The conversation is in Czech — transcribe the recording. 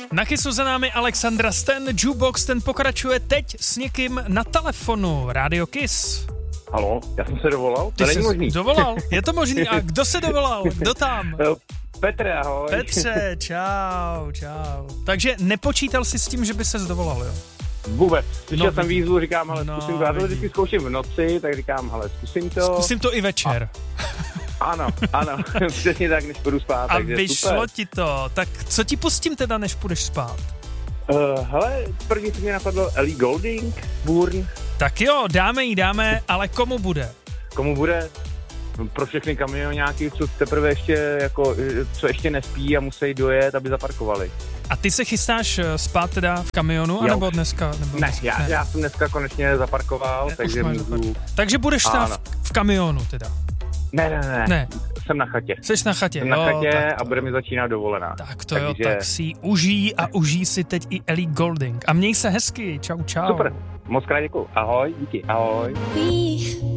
Na chysu za námi Alexandra Stan, Jukebox, ten pokračuje teď s někým na telefonu. Radio Kiss. Halo, já jsem se dovolal? Ty jsi dovolal? Je to možný? A kdo se dovolal? Kdo tam? Petře, ahoj. Petře, čau. Takže nepočítal jsi s tím, že by ses dovolal, jo? Vůbec. Slyšel jsem výzvu, říkám, ale zkusím to. Já to vidím. vždycky zkouším v noci, tak říkám, ale zkusím to. Zkusím to i večer. Ano, přesně tak, než půjdu spát, A takže vyšlo super. ti to. Tak co ti pustím teda, než půjdeš spát? Hele, první co mě napadlo, Ellie Goulding, Burn. Tak jo, dáme, ale komu bude? Komu bude? Pro všechny kamionáky, co teprve ještě, jako, co ještě nespí a musí dojet, aby zaparkovali. A ty se chystáš spát teda v kamionu, anebo dneska? Nebo Ne, dneska? já jsem dneska konečně zaparkoval, takže můžu... Takže budeš stát v kamionu teda? Ne, jsem na chatě. Jseš na chatě, Jsem na chatě a bude mi začínat dovolená. Tak to takže... tak si ji užij si teď i Ellie Goulding. A měj se hezky, čau. Super, moc krát děkuju. Ahoj, díky, ahoj.